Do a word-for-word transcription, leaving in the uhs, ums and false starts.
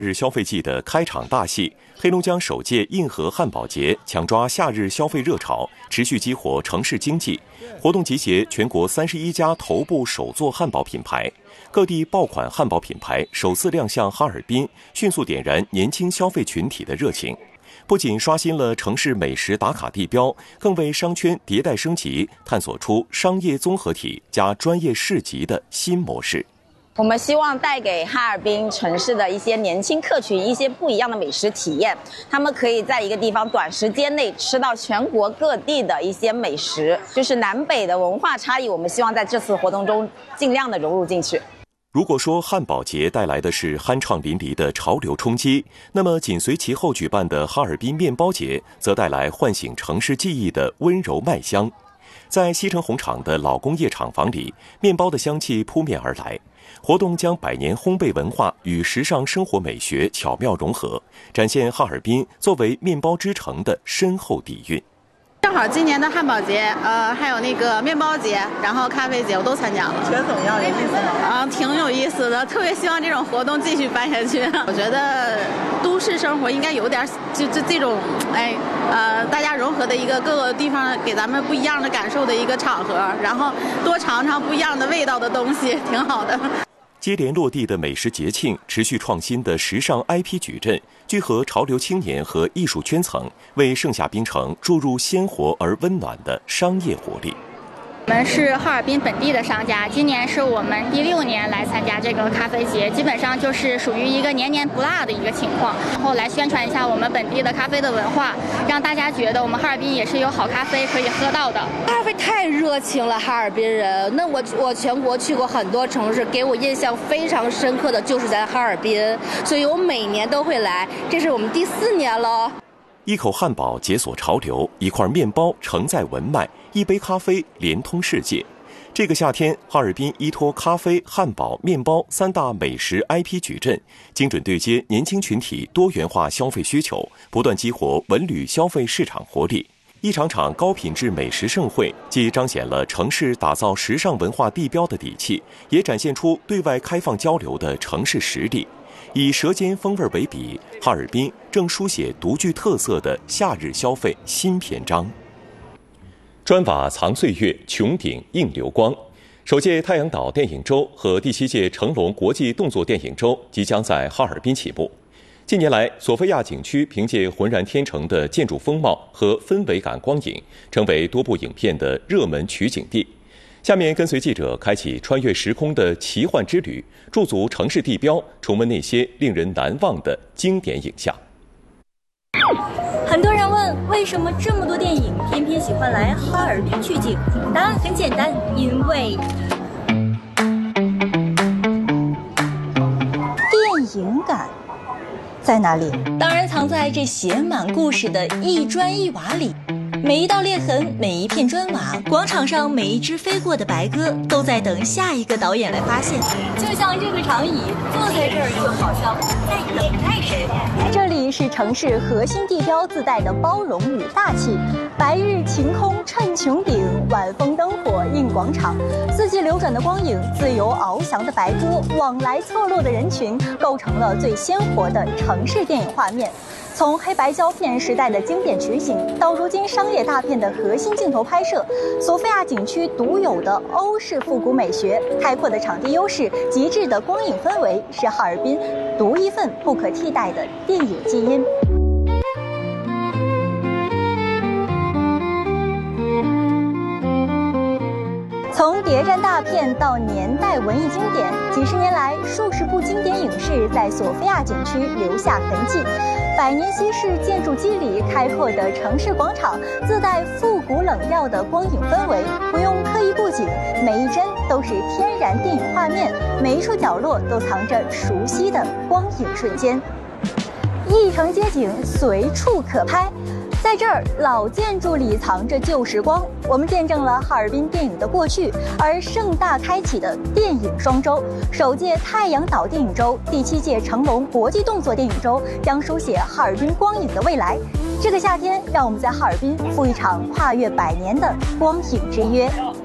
日消费季的开场大戏，黑龙江首届硬核汉堡节抢抓夏日消费热潮，持续激活城市经济。活动集结全国三十一家头部首座汉堡品牌，各地爆款汉堡品牌首次亮相哈尔滨，迅速点燃年轻消费群体的热情。不仅刷新了城市美食打卡地标，更为商圈迭代升级探索出商业综合体加专业市集的新模式。 我们希望带给哈尔滨城市的一些年轻客群一些不一样的美食体验，他们可以在一个地方短时间内吃到全国各地的一些美食，就是南北的文化差异，我们希望在这次活动中尽量的融入进去。 如果说汉堡节带来的是酣畅淋漓的潮流冲击，那么紧随其后举办的哈尔滨面包节则带来唤醒城市记忆的温柔麦香。在西城红场的老工业厂房里，面包的香气扑面而来。活动将百年烘焙文化与时尚生活美学巧妙融合，展现哈尔滨作为面包之城的深厚底蕴。 正好今年的汉堡节，呃，还有那个面包节，然后咖啡节我都参加了。 觉得怎么样？有意思吗？ 啊，挺有意思的，特别希望这种活动继续办下去。我觉得都市生活应该有点就这这种，哎，呃，大家融合的一个各个地方给咱们不一样的感受的一个场合，然后多尝尝不一样的味道的东西，挺好的。 接连落地的美食节庆，持续创新的时尚 I P 矩阵，聚合潮流青年和艺术圈层，为盛夏冰城注入鲜活而温暖的商业活力。 我们是哈尔滨本地的商家，今年是我们第六年来参加这个咖啡节，基本上就是属于一个年年不落的一个情况，然后来宣传一下我们本地的咖啡的文化，让大家觉得我们哈尔滨也是有好咖啡可以喝到的。 咖啡太热情了，哈尔滨人。那我我全国去过很多城市，给我印象非常深刻的就是在哈尔滨，所以我每年都会来，这是我们第四年了。 一口汉堡解锁潮流，一块面包承载文脉，一杯咖啡连通世界。这个夏天，哈尔滨依托咖啡、汉堡、面包三大美食 I P 矩阵，精准对接年轻群体多元化消费需求，不断激活文旅消费市场活力。一场场高品质美食盛会，既彰显了城市打造时尚文化地标的底气，也展现出对外开放交流的城市实力。以舌尖风味为笔，哈尔滨正书写独具特色的夏日消费新篇章。砖瓦藏岁月，穹顶映流光。首届太阳岛电影周和第七届成龙国际动作电影周即将在哈尔滨起步。近年来，索菲亚景区凭借浑然天成的建筑风貌和氛围感光影，成为多部影片的热门取景地。下面跟随记者开启穿越时空的奇幻之旅，驻足城市地标，重温那些令人难忘的经典影像。 很多人问，为什么这么多电影偏偏喜欢来哈尔滨取景？答案很简单，因为电影感在哪里？当然藏在这写满故事的一砖一瓦里。每一道裂痕，每一片砖瓦，广场上每一只飞过的白鸽，都在等下一个导演来发现。就像这个长椅，坐在这儿就好像在等待谁。这里是城市核心地标自带的包容与大气，白日晴空衬穹顶，晚风灯火映广场，四季流转的光影，自由翱翔的白鸽，往来错落的人群，构成了最鲜活的城市电影画面。从黑白胶片时代的经典取景，到如今商业大片的核心镜头拍摄，索菲亚景区独有的欧式复古美学、开阔的场地优势、极致的光影氛围，是哈尔滨独一份不可替代的电影基因。从谍战大片到年代文艺经典，几十年来，数十部经典影视在索菲亚景区留下痕迹。百年西式建筑肌理，开阔的城市广场，自带复古冷调的光影氛围，不用刻意布景，每一帧都是天然电影画面，每一处角落都藏着熟悉的光影瞬间。一城街景随处可拍。在这儿，老建筑里藏着旧时光，我们见证了哈尔滨电影的过去，而盛大开启的电影双周，首届太阳岛电影周、第七届成龙国际动作电影周将书写哈尔滨光影的未来。这个夏天，让我们在哈尔滨赴一场跨越百年的光影之约。